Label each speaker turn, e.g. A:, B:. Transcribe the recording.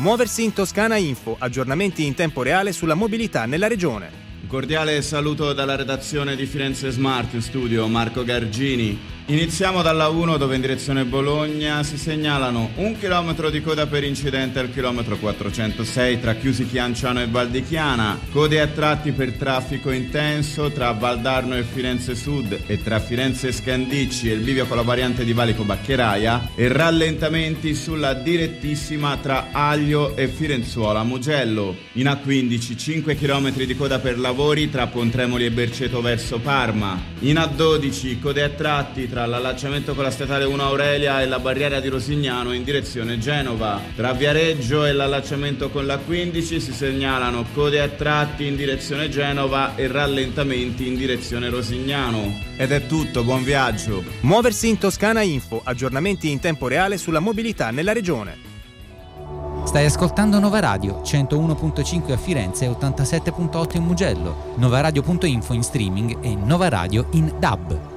A: Muoversi in Toscana Info, aggiornamenti in tempo reale sulla mobilità nella regione.
B: Un cordiale saluto dalla redazione di Firenze Smart, in studio Marco Gargini. Iniziamo dalla 1 dove in direzione Bologna si segnalano 1 chilometro di coda per incidente al chilometro 406 tra Chiusi Chianciano e Val di Chiana, code a tratti per traffico intenso tra Valdarno e Firenze Sud e tra Firenze Scandicci e il bivio con la variante di Valico Baccheraia e rallentamenti sulla direttissima tra Aglio e Firenzuola Mugello. In A15 5 km di coda per lavori tra Pontremoli e Berceto verso Parma. In A12 code a tratti tra l'allacciamento con la statale 1 Aurelia e la barriera di Rosignano in direzione Genova. Tra Viareggio e l'allacciamento con la 15 si segnalano code a tratti in direzione Genova e rallentamenti in direzione Rosignano. Ed è tutto, buon viaggio.
A: Muoversi in Toscana Info, aggiornamenti in tempo reale sulla mobilità nella regione.
C: Stai ascoltando Nova Radio, 101.5 a Firenze e 87.8 in Mugello, novaradio.info in streaming e Nova Radio in DAB.